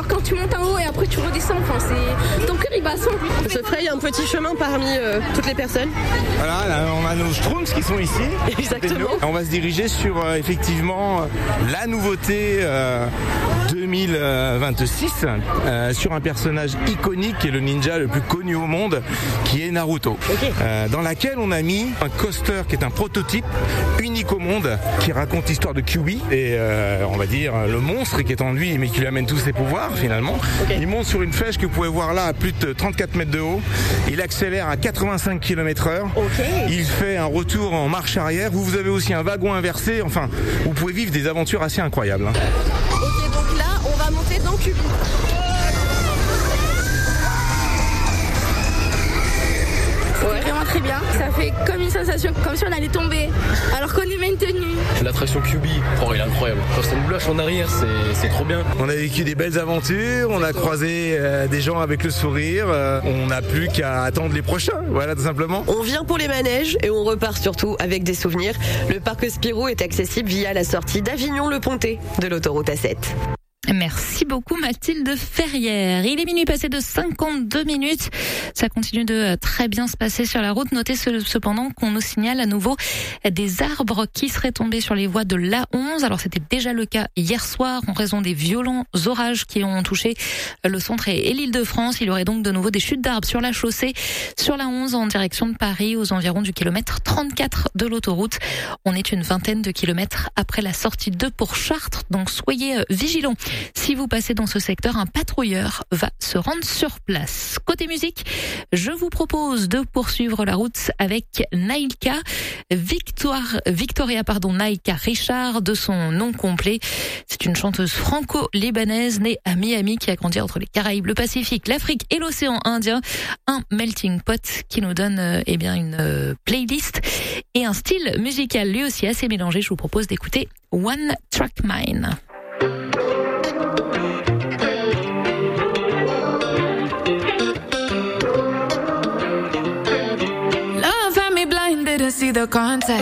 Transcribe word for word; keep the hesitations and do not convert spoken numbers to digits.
quand tu montes en haut et après tu redescends, enfin, c'est... ton cœur il bat à cent. On se fraye un petit chemin parmi euh, toutes les personnes. Voilà, là, on a nos Schtroumpfs qui sont ici. Exactement. On va se diriger sur euh, effectivement la nouveauté euh, deux mille vingt-six euh, sur un personnage iconique qui est le ninja le plus connu au monde, qui est Naruto. Okay. Euh, dans laquelle on a mis un coaster qui est un prototype unique au monde, qui raconte l'histoire de Kyuubi et euh, on va dire le monstre qui est en lui mais qui lui amène tous ses pouvoirs finalement. Okay. Il monte sur une flèche que vous pouvez voir là à plus de trente-quatre mètres de haut. Il accélère à quatre-vingt-cinq kilomètres heure. Okay. Il fait un retour en marche arrière. Vous avez aussi un wagon inversé. Enfin, vous pouvez vivre des aventures assez incroyables. Hein. Ok, donc là, on va monter dans Kyuubi. Ouais, vraiment très bien. Ça fait comme une sensation, comme si on allait tomber, alors qu'on est maintenu. L'attraction Kyuubi, oh, il est incroyable. Quand c'est une blush en arrière, c'est, c'est trop bien. On a vécu des belles aventures, on a croisé euh, des gens avec le sourire. Euh, on n'a plus qu'à attendre les prochains, voilà tout simplement. On vient pour les manèges et on repart surtout avec des souvenirs. Le parc Spirou est accessible via la sortie d'Avignon-le-Pontet de l'autoroute A sept. Merci beaucoup Mathilde Ferrière. Il est minuit passé de cinquante-deux minutes. Ça continue de très bien se passer sur la route. Notez cependant qu'on nous signale à nouveau des arbres qui seraient tombés sur les voies de l'A onze. Alors c'était déjà le cas hier soir en raison des violents orages qui ont touché le centre et l'Île-de-France. Il y aurait donc de nouveau des chutes d'arbres sur la chaussée, sur l'A onze en direction de Paris aux environs du kilomètre trente-quatre de l'autoroute. On est une vingtaine de kilomètres après la sortie de pour Chartres, donc soyez vigilants. Si vous passez dans ce secteur, un patrouilleur va se rendre sur place. Côté musique, je vous propose de poursuivre la route avec Naïka, Victoire, Victoria, pardon, Naïka Richard, de son nom complet. C'est une chanteuse franco-libanaise née à Miami qui a grandi entre les Caraïbes, le Pacifique, l'Afrique et l'océan Indien. Un melting pot qui nous donne euh, eh bien une euh, playlist et un style musical lui aussi assez mélangé. Je vous propose d'écouter One Track Mind. See the contact.